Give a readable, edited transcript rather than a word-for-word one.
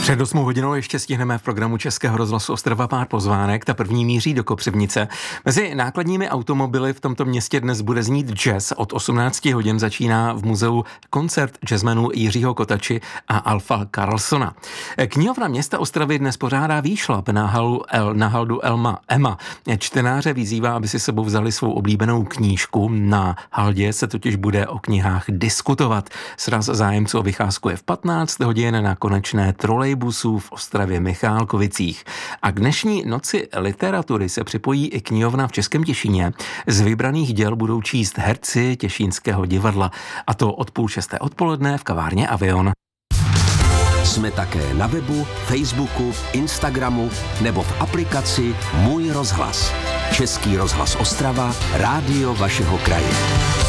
Před 8 hodinou ještě stihneme v programu Českého rozhlasu Ostrava pár pozvánek. Ta první míří do Kopřivnice. Mezi nákladními automobily v tomto městě dnes bude znít jazz. Od 18 hodin začíná v muzeu koncert jazzmenů Jiřího Kotači a Alfa Karlsona. Knihovna města Ostravy dnes pořádá výšlap na haldu Emma. Čtenáře vyzývá, aby si sebou vzali svou oblíbenou knížku. Na haldě se totiž bude o knihách diskutovat. Sraz zájemců o vycházku je v 15 hodin na konečné trolejbusů v Ostravě Michálkovicích. A k dnešní noci literatury se připojí i knihovna v Českém Těšíně. Z vybraných děl budou číst herci Těšínského divadla. A to od 5:30 odpoledne v kavárně Avion. Jsme také na webu, Facebooku, Instagramu nebo v aplikaci Můj rozhlas. Český rozhlas Ostrava, rádio vašeho kraje.